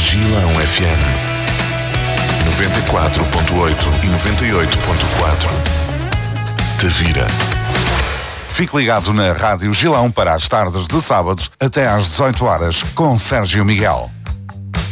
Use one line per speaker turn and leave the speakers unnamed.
Gilão FM 94.8 e 98.4. Tavira.
Fique ligado na Rádio Gilão para as tardes de sábado até às 18 horas com Sérgio Miguel.